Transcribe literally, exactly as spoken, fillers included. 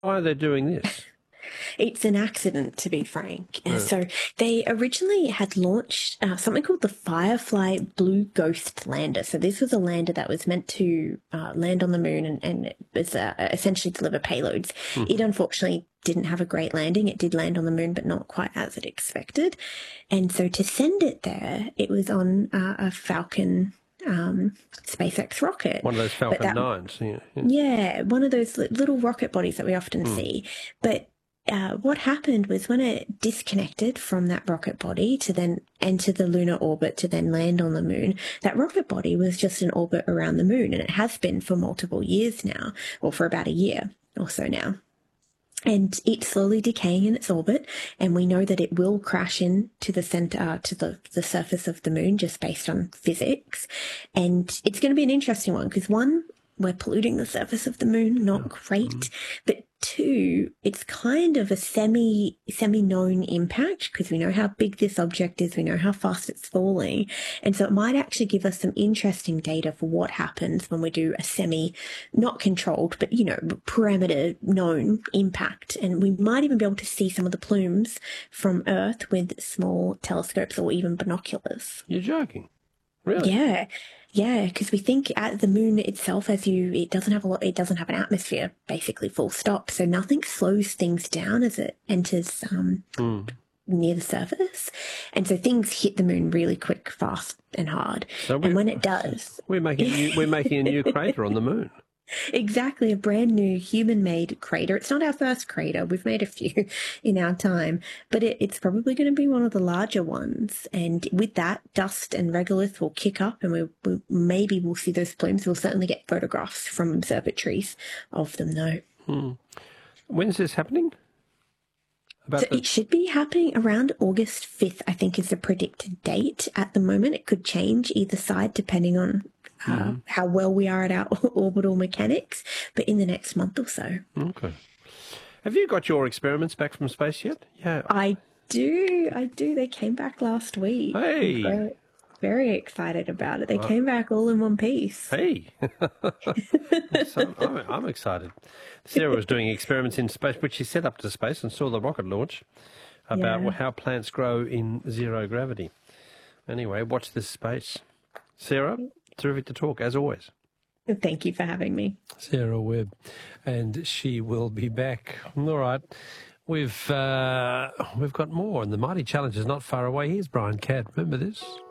Why are they doing this? It's an accident, to be frank. Uh, Oh. So they originally had launched uh, something called the Firefly Blue Ghost Lander. So this was a lander that was meant to uh, land on the moon and, and it was, uh, essentially deliver payloads. It unfortunately didn't have a great landing. It did land on the moon, but not quite as it expected. And so to send it there, it was on uh, a Falcon um, SpaceX rocket. One of those But Falcon that- nines. Yeah. yeah. Yeah, one of those li- little rocket bodies that we often see. But uh, what happened was when it disconnected from that rocket body to then enter the lunar orbit to then land on the moon, that rocket body was just in orbit around the moon, and it has been for multiple years now, or for about a year or so now. And it's slowly decaying in its orbit, and we know that it will crash into the center, uh, to the, the surface of the moon just based on physics. And it's going to be an interesting one because, one, we're polluting the surface of the moon, not great. But two, it's kind of a semi, semi-known impact because we know how big this object is, we know how fast it's falling. And so it might actually give us some interesting data for what happens when we do a semi, not controlled, but, you know, parameter known impact. And we might even be able to see some of the plumes from Earth with small telescopes or even binoculars. You're joking. Really? Yeah. Yeah, because we think at the moon itself, as you, it doesn't have a lot, it doesn't have an atmosphere, basically, full stop. So nothing slows things down as it enters um, Mm. near the surface. And so things hit the moon really quick, fast, and hard. So we- and when it does, We're making a new, we're making a new crater on the moon. exactly, a brand new human-made crater. It's not our first crater. We've made a few in our time, but it, it's probably going to be one of the larger ones. And with that, dust and regolith will kick up, and we, we maybe we'll see those plumes. We'll certainly get photographs from observatories of them, though. Hmm. When's this happening? About So the, it should be happening around August fifth, I think, is the predicted date. At the moment, it could change either side depending on uh, how well we are at our orbital mechanics, but in the next month or so. okay. Have you got your experiments back from space yet? Yeah. I do, I do. They came back last week. Hey. Very, very excited about it. They came back all in one piece. Hey. so I'm, I'm excited. Sarah was doing experiments in space, which she set up to space and saw the rocket launch about Yeah. how plants grow in zero gravity. Anyway, watch this space. Sarah, terrific to talk, as always. Thank you for having me. Sarah Webb, and she will be back. All right, we've uh, we've got more, and the mighty challenge is not far away. Here's Brian Cadd. Remember this?